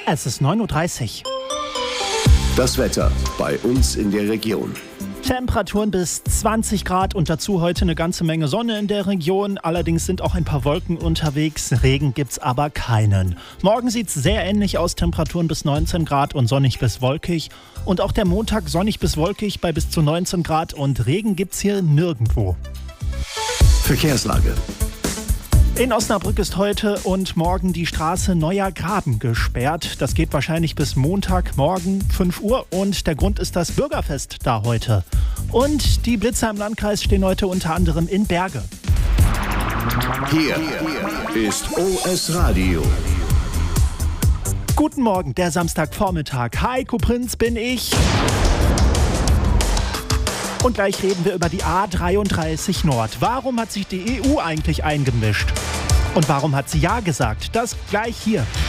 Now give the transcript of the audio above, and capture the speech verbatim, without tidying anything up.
Es ist neun Uhr dreißig. Das Wetter bei uns in der Region. Temperaturen bis zwanzig Grad und dazu heute eine ganze Menge Sonne in der Region. Allerdings sind auch ein paar Wolken unterwegs. Regen gibt's aber keinen. Morgen sieht's sehr ähnlich aus. Temperaturen bis neunzehn Grad und sonnig bis wolkig. Und auch der Montag sonnig bis wolkig bei bis zu neunzehn Grad und Regen gibt's hier nirgendwo. Verkehrslage. In Osnabrück ist heute und morgen die Straße Neuer Graben gesperrt. Das geht wahrscheinlich bis Montagmorgen fünf Uhr und der Grund ist das Bürgerfest da heute. Und die Blitzer im Landkreis stehen heute unter anderem in Berge. Hier ist O S Radio. Guten Morgen, der Samstagvormittag. Heiko Prinz bin ich. Und gleich reden wir über die A dreiunddreißig Nord. Warum hat sich die E U eigentlich eingemischt? Und warum hat sie Ja gesagt? Das gleich hier.